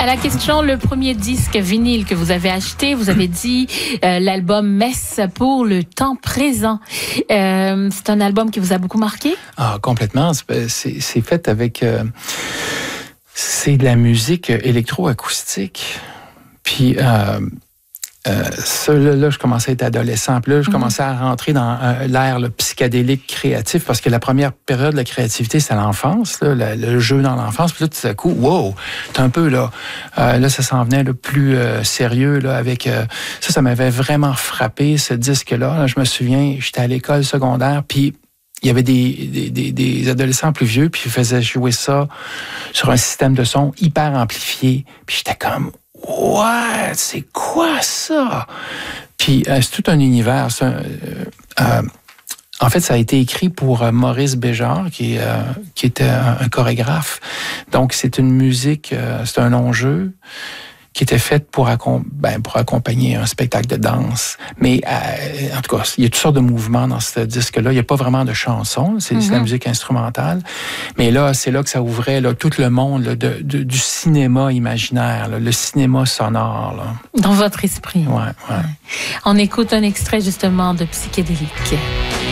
À la question, le premier disque vinyle que vous avez acheté, vous avez dit l'album Messe pour le temps présent. C'est un album qui vous a beaucoup marqué? Ah, complètement. C'est fait avec... c'est de la musique électroacoustique. Puis... ça, là, je commençais à être adolescent. Puis là, je commençais à rentrer dans l'ère psychédélique créatif parce que la première période de la créativité, c'est l'enfance, là, le jeu dans l'enfance. Puis là, tout à coup, wow, t'es un peu là. Là, ça s'en venait le plus sérieux là, avec... ça m'avait vraiment frappé, ce disque-là. Là, je me souviens, j'étais à l'école secondaire, puis il y avait des adolescents plus vieux, puis ils faisaient jouer ça sur un système de son hyper amplifié. Puis j'étais comme... ouais, c'est quoi ça? Puis c'est tout un univers. En fait, ça a été écrit pour Maurice Béjart, qui était un chorégraphe. Donc, c'est une musique, c'est un long jeu qui était fait pour accompagner un spectacle de danse. Mais en tout cas, il y a toutes sortes de mouvements dans ce disque-là. Il n'y a pas vraiment de chansons, c'est la musique instrumentale. Mais là, c'est là que ça ouvrait là, tout le monde là, du cinéma imaginaire, là, le cinéma sonore. Là. Dans votre esprit. Ouais. On écoute un extrait justement de Psychédélique.